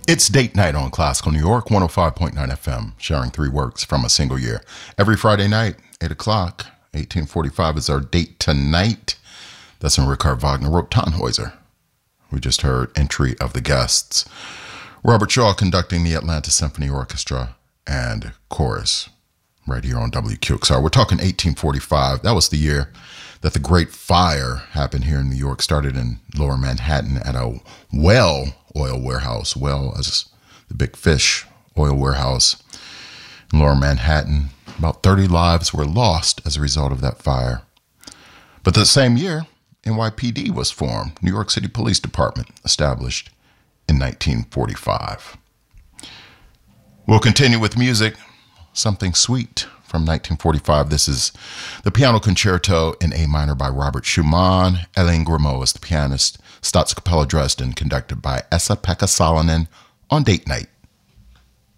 It's date night on Classical New York, 105.9 FM, sharing three works from a single year. Every Friday night, 8 o'clock, 1845 is our date tonight. That's when Richard Wagner wrote Tannhäuser. We just heard entry of the guests. Robert Shaw conducting the Atlanta Symphony Orchestra and chorus right here on WQXR. We're talking 1845. That was the year that the Great Fire happened here in New York, started in Lower Manhattan at a well oil warehouse. Well as the Big Fish oil warehouse in Lower Manhattan. About 30 lives were lost as a result of that fire. But the same year, NYPD was formed, New York City Police Department, established in 1945. We'll continue with music, something sweet from 1945. This is the Piano Concerto in A minor by Robert Schumann. Elin Grimaud is the pianist. Staatskapella Dresden, conducted by Esa-Pekka Salonen on date night.